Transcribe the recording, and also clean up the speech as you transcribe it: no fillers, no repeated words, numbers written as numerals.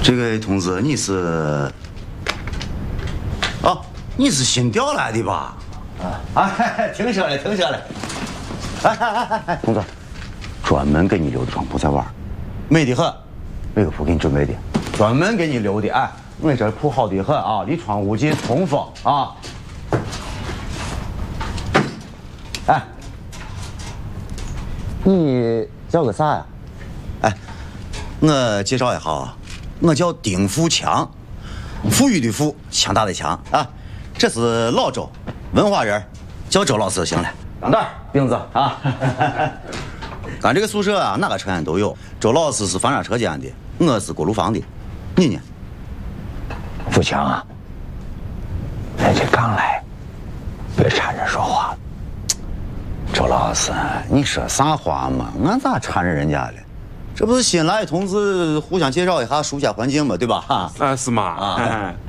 这位同志，你是？哦，你是新调来的吧？听说了，听说了。同志，专门给你留的床铺在玩，美得很。这个铺给你准备的，专门给你留的。哎，我这铺好的很啊，离窗户近，通风啊。哎，你叫个啥呀？哎，我介绍一下啊，我叫丁富强，富裕的富，强大的强啊。这是老周，文化人，叫周老师就行了。钢蛋、钉子啊。咱这个宿舍啊，哪个车间都有。周老师是房产车间的，我是锅炉房的。你呢？ 富强啊，人家刚来，别缠着说话。 周老师，你说啥话嘛？俺咋缠着人家了？这不是新来同志互相介绍一下，熟悉下环境嘛，对吧？ 是吗？